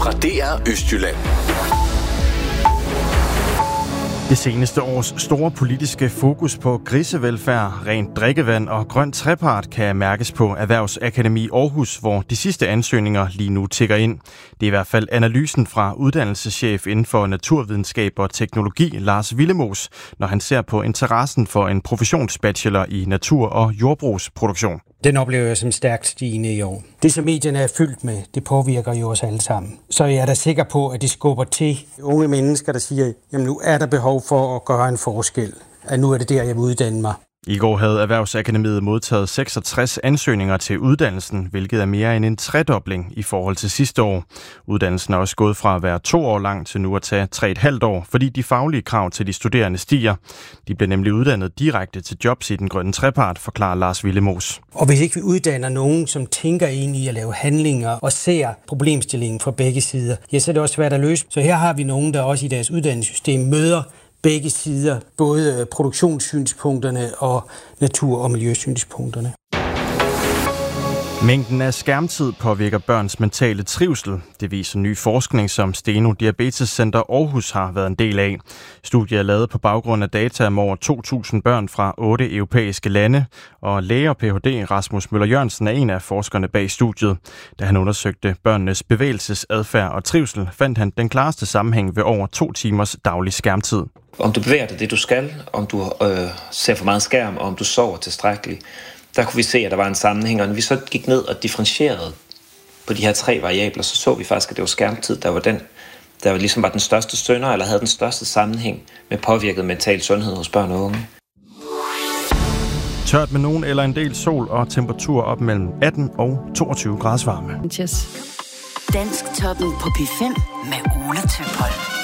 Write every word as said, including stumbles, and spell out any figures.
fra D R Østjylland. Det seneste års store politiske fokus på grisevelfærd, rent drikkevand og grøn trepart kan mærkes på Erhvervsakademi Aarhus, hvor de sidste ansøgninger lige nu tikker ind. Det er i hvert fald analysen fra uddannelseschef inden for naturvidenskab og teknologi, Lars Willemoes, når han ser på interessen for en professionsbachelor i natur- og jordbrugsproduktion. Den oplever jeg som stærkt stigende i år. Det, som medierne er fyldt med, det påvirker jo os alle sammen. Så jeg er da sikker på, at det skubber til unge mennesker, der siger, jamen nu er der behov for at gøre en forskel. At nu er det der, jeg vil uddanne mig. I går havde Erhvervsakademiet modtaget seksogtres ansøgninger til uddannelsen, hvilket er mere end en tredobling i forhold til sidste år. Uddannelsen er også gået fra at være to år lang til nu at tage tre et halvt år, fordi de faglige krav til de studerende stiger. De bliver nemlig uddannet direkte til jobs i den grønne trepart, forklarer Lars Willemoes. Og hvis ikke vi uddanner nogen, som tænker ind i at lave handlinger og ser problemstillingen fra begge sider, ja, så er det også svært at løse. Så her har vi nogen, der også i deres uddannelsessystem møder begge sider, både produktionssynspunkterne og natur- og miljøsynspunkterne. Mængden af skærmtid påvirker børns mentale trivsel. Det viser ny forskning, som Steno Diabetes Center Aarhus har været en del af. Studiet er lavet på baggrund af data om over to tusind børn fra otte europæiske lande, og læge og P H D Rasmus Møller Jørgensen er en af forskerne bag studiet. Da han undersøgte børnenes bevægelsesadfærd og trivsel, fandt han den klareste sammenhæng ved over to timers daglig skærmtid. Om du bevæger dig det, du skal, om du øh, ser for meget skærm, og om du sover tilstrækkeligt, der kunne vi se, at der var en sammenhæng, og når vi så gik ned og differentierede på de her tre variabler, så så vi faktisk, at det var skærmtid, der var den, der var ligesom var den største synder, eller havde den største sammenhæng med påvirket mental sundhed hos børn og unge. Tørt med nogen eller en del sol og temperatur op mellem atten og toogtyve graders varme. Dansk toppen på P fem med Ole Tøpholm.